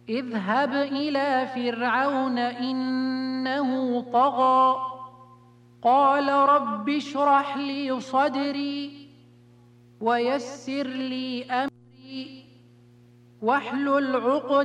اذهب إلى فرعون إنه طغى قال رب اشرح لي صدري ويسر لي أمري واحلل عقدة